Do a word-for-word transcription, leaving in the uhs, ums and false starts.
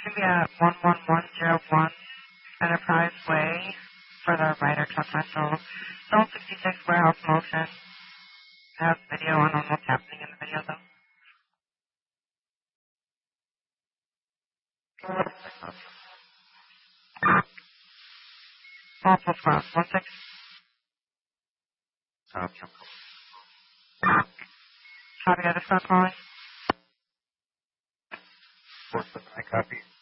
Should be at one one one zero one Enterprise Way for the Ryder truck rental. Zone sixty-six warehouse motion. I have video on what's happening in the video though. Multiple cross. One six. Copy, other stuff calling. Four seven, I copy.